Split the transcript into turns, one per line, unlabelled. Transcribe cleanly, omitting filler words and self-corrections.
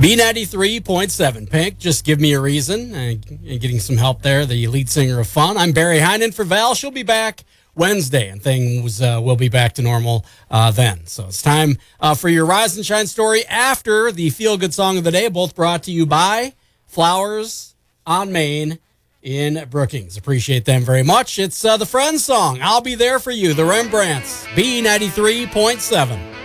B93.7. Pink, just give me a reason. And getting some help there, the lead singer of Fun. I'm Barry Heinen for Val. She'll be back Wednesday, and things will be back to normal then. So it's time for your Rise and Shine story after the Feel Good Song of the Day, both brought to you by Flowers on Main in Brookings. Appreciate them very much. It's the Friends song, I'll Be There For You, the Rembrandts, B93.7.